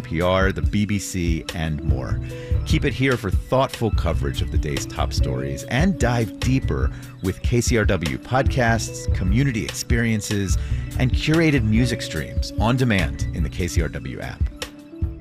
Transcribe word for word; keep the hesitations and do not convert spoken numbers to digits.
P R, the B B C, and more. Keep it here for thoughtful coverage of the day's top stories and dive deeper with K C R W podcasts, community experiences, and curated music streams on demand in the K C R W app.